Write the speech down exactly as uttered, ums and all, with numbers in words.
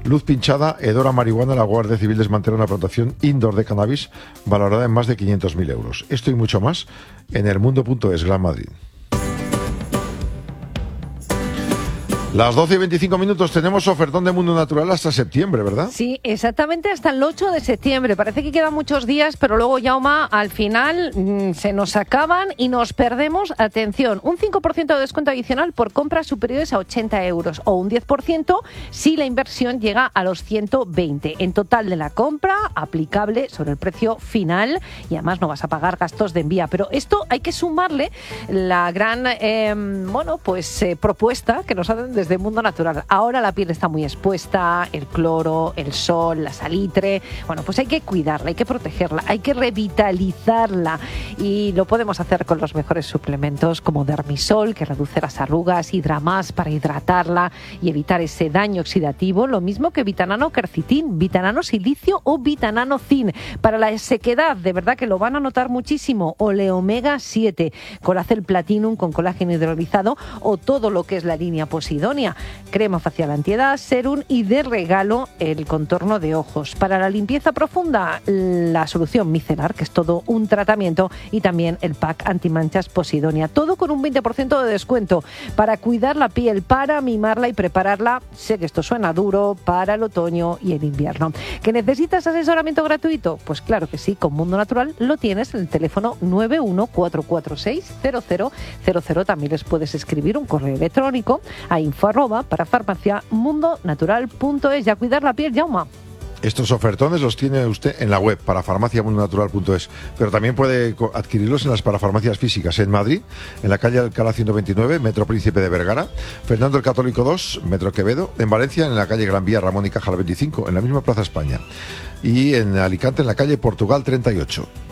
Luz pinchada, hedor a marihuana. La Guardia Civil desmantela una plantación indoor de cannabis valorada en más de quinientos mil euros. Esto y mucho más en elmundo punto es, Gran Madrid. Las doce y veinticinco minutos, tenemos ofertón de Mundo Natural hasta septiembre, ¿verdad? Sí, exactamente hasta el ocho de septiembre. Parece que quedan muchos días, pero luego, Jaume, al final mmm, se nos acaban y nos perdemos. Atención, un cinco por ciento de descuento adicional por compras superiores a ochenta euros o un diez por ciento si la inversión llega a los ciento veinte. En total de la compra, aplicable sobre el precio final, y además no vas a pagar gastos de envía. Pero esto hay que sumarle la gran eh, bueno, pues eh, propuesta que nos hacen desde de Mundo Natural. Ahora la piel está muy expuesta, el cloro, el sol, la salitre. Bueno, pues hay que cuidarla, hay que protegerla, hay que revitalizarla, y lo podemos hacer con los mejores suplementos como Dermisol, que reduce las arrugas, Hidramas para hidratarla y evitar ese daño oxidativo, lo mismo que Vitanano Quercitin, Vitanano Silicio o Vitanano Zinc. Para la sequedad, de verdad que lo van a notar muchísimo, Oleomega siete, Colacel Platinum con colágeno hidrolizado, o todo lo que es la línea Posidonia, crema facial antiedad, serum, y de regalo el contorno de ojos. Para la limpieza profunda, la solución micelar, que es todo un tratamiento, y también el pack antimanchas Posidonia, todo con un veinte por ciento de descuento para cuidar la piel, para mimarla y prepararla, sé que esto suena duro, para el otoño y el invierno. ¿Que necesitas asesoramiento gratuito? Pues claro que sí, con Mundo Natural lo tienes en el teléfono nueve uno cuatro cuatro seis cero cero cero cero. También les puedes escribir un correo electrónico a info arroba para farmacia mundo natural punto es. Ya cuidar la piel, Jaume. Estos ofertones los tiene usted en la web para farmacia mundo natural punto es, pero también puede adquirirlos en las parafarmacias físicas en Madrid, en la calle Alcalá ciento veintinueve, Metro Príncipe de Vergara, Fernando el Católico dos, Metro Quevedo, en Valencia, en la calle Gran Vía Ramón y Cajal veinticinco, en la misma Plaza España, y en Alicante, en la calle Portugal treinta y ocho.